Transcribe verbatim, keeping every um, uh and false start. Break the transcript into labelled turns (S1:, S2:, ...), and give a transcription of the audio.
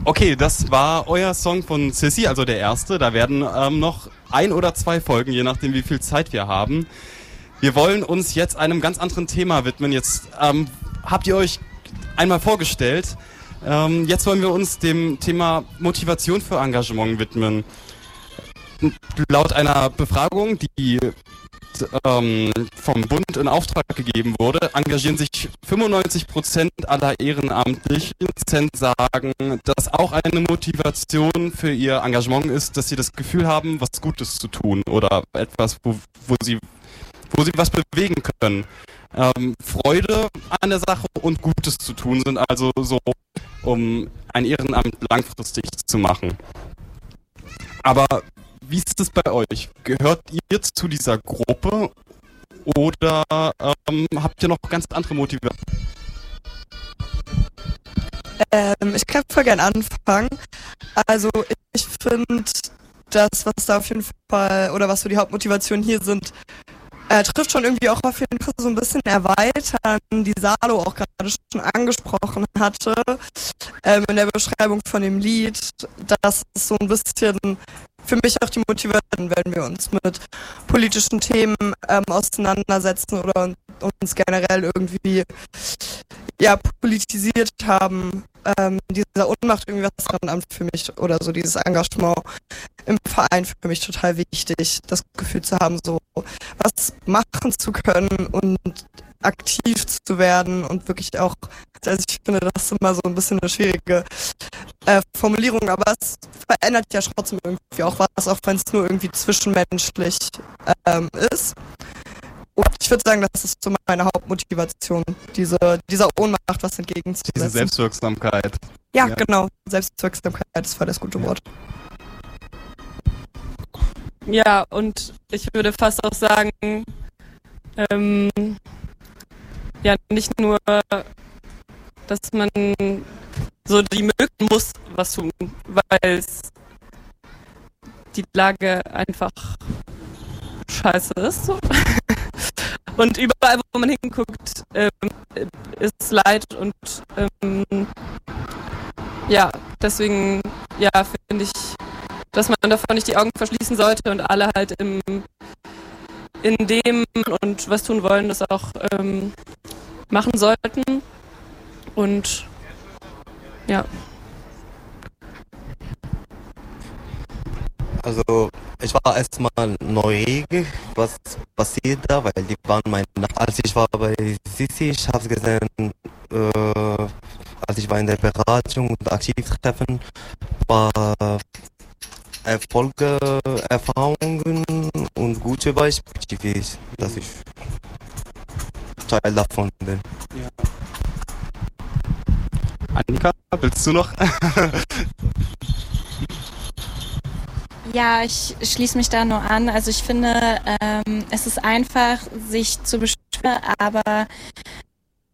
S1: Okay, das war euer Song von Sissy, also der erste. Da werden ähm, noch ein oder zwei Folgen, je nachdem wie viel Zeit wir haben. Wir wollen uns jetzt einem ganz anderen Thema widmen. Jetzt ähm, habt ihr euch einmal vorgestellt. Ähm, jetzt wollen wir uns dem Thema Motivation für Engagement widmen. Laut einer Befragung, die ähm, vom Bund in Auftrag gegeben wurde, engagieren sich fünfundneunzig Prozent aller Ehrenamtlichen, sagen, dass auch eine Motivation für ihr Engagement ist, dass sie das Gefühl haben, was Gutes zu tun oder etwas, wo, wo sie wo sie was bewegen können. Ähm, Freude an der Sache und Gutes zu tun sind also so, um ein Ehrenamt langfristig zu machen. Aber wie ist es bei euch? Gehört ihr zu dieser Gruppe oder ähm, habt ihr noch ganz andere Motivationen?
S2: Ähm, ich kann voll gern anfangen. Also ich finde, das, was da auf jeden Fall, oder was so die Hauptmotivationen hier sind, äh, trifft schon irgendwie auch auf jeden Fall so ein bisschen erweitern, die Salo auch gerade schon angesprochen hatte, ähm, in der Beschreibung von dem Lied, dass es so ein bisschen für mich auch die Motivation, wenn wir uns mit politischen Themen ähm, auseinandersetzen oder uns generell irgendwie ja, politisiert haben, ähm, dieser Ohnmacht irgendwie was Ehrenamt für mich oder so dieses Engagement im Verein für mich total wichtig, das Gefühl zu haben, so was machen zu können und aktiv zu werden und wirklich auch, also ich finde, das ist immer so ein bisschen eine schwierige äh, Formulierung, aber es verändert ja trotzdem irgendwie auch was, auch wenn es nur irgendwie zwischenmenschlich ähm, ist. Und ich würde sagen, das ist so meine Hauptmotivation, diese, dieser Ohnmacht was entgegenzusetzen.
S1: Diese Selbstwirksamkeit.
S2: Ja, ja, genau. Selbstwirksamkeit ist voll das gute Wort.
S3: Ja, und ich würde fast auch sagen, ähm, ja, nicht nur, dass man so die mögen muss, was tun, weil es die Lage einfach scheiße ist. So. Und überall, wo man hinguckt, ähm, ist Leid und ähm, ja, deswegen ja, finde ich, dass man davon nicht die Augen verschließen sollte und alle halt im, in dem und was tun wollen, das auch ähm, machen sollten. Und ja.
S4: Also ich war erstmal neugierig, was passiert da, weil die waren meine Nach- Als ich war bei Sissi, ich habe gesehen, äh, als ich war in der Beratung und Aktivtreffen, war Erfolge, Erfahrungen und gute Beispiele, wie ich, dass ich Teil davon bin.
S1: Ja. Annika, willst du noch?
S5: Ja, ich schließe mich da nur an. Also ich finde, ähm, es ist einfach, sich zu beschweren, aber